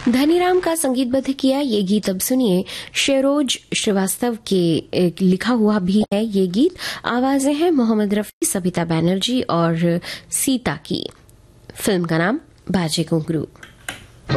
धनीराम का संगीतबद्ध किया ये गीत। अब सुनिए, शेरोज श्रीवास्तव के लिखा हुआ भी है ये गीत। आवाजें हैं मोहम्मद रफी, सबिता बैनर्जी और सीता की। फिल्म का नाम बाजे घुंघरू।